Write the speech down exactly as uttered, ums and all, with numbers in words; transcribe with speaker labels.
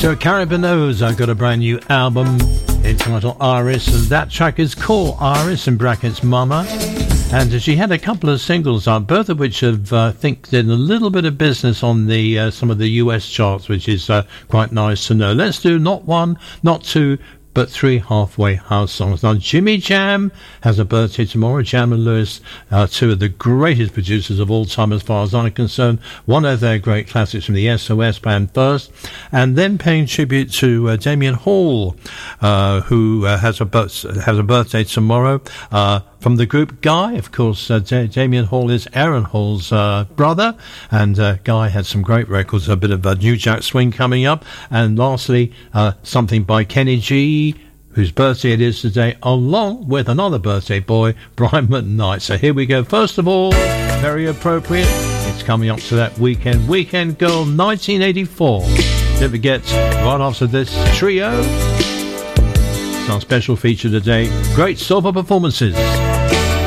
Speaker 1: So Carrie Minogue's uh, got a brand new album entitled Iris, and that track is called Iris, in brackets Mama. And uh, she had a couple of singles on, both of which have, uh, I think, did a little bit of business on the uh, some of the U S charts, which is uh, quite nice to know. Let's do not one, not two, but three halfway house songs. Now, Jimmy Jam has a birthday tomorrow. Jam and Lewis are two of the greatest producers of all time as far as I'm concerned. One of their great classics from the S O S band first, and then paying tribute to uh, Damien Hall, uh, who uh, has a birth- has a birthday tomorrow. Uh, From the group Guy, of course, uh, D- Damien Hall is Aaron Hall's uh, brother, and uh, Guy had some great records, a bit of uh, New Jack Swing coming up, and lastly, uh, something by Kenny G, whose birthday it is today, along with another birthday boy, Brian McKnight. So here we go. First of all, very appropriate, it's coming up to that weekend, Weekend Girl nineteen eighty-four. Don't forget, right after this trio, our special feature today, great sober performances.